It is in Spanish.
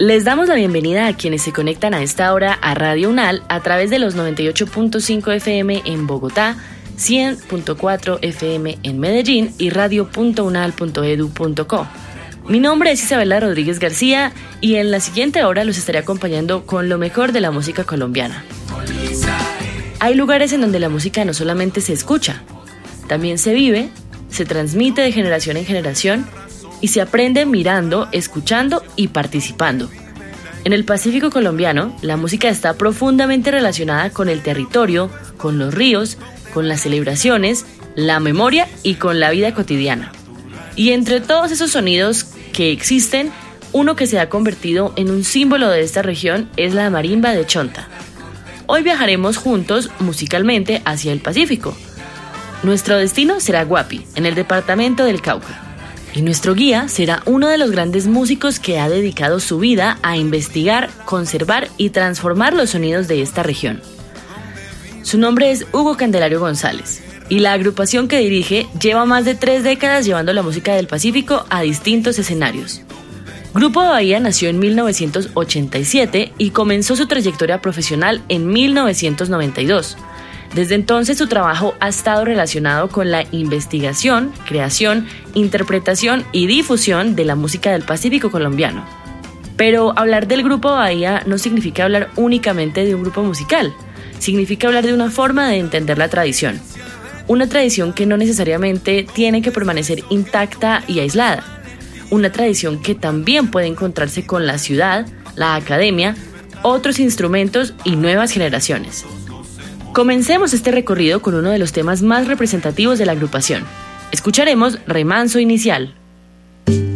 Les damos la bienvenida a quienes se conectan a esta hora a Radio UNAL a través de los 98.5 FM en Bogotá, 100.4 FM en Medellín y radio.unal.edu.co. Mi nombre es Isabela Rodríguez García y en la siguiente hora los estaré acompañando con lo mejor de la música colombiana. Hay lugares en donde la música no solamente se escucha, también se vive, se transmite de generación en generación y se aprende mirando, escuchando y participando. En el Pacífico colombiano, la música está profundamente relacionada con el territorio, con los ríos, con las celebraciones, la memoria y con la vida cotidiana. Y entre todos esos sonidos que existen, uno que se ha convertido en un símbolo de esta región es la marimba de Chonta. Hoy viajaremos juntos musicalmente hacia el Pacífico. Nuestro destino será Guapi, en el departamento del Cauca. Y nuestro guía será uno de los grandes músicos que ha dedicado su vida a investigar, conservar y transformar los sonidos de esta región. Su nombre es Hugo Candelario González y la agrupación que dirige lleva más de 3 décadas llevando la música del Pacífico a distintos escenarios. Grupo Bahía nació en 1987 y comenzó su trayectoria profesional en 1992. Desde entonces su trabajo ha estado relacionado con la investigación, creación, interpretación y difusión de la música del Pacífico colombiano. Pero hablar del Grupo Bahía no significa hablar únicamente de un grupo musical, significa hablar de una forma de entender la tradición. Una tradición que no necesariamente tiene que permanecer intacta y aislada. Una tradición que también puede encontrarse con la ciudad, la academia, otros instrumentos y nuevas generaciones. Comencemos este recorrido con uno de los temas más representativos de la agrupación. Escucharemos Remanso Inicial.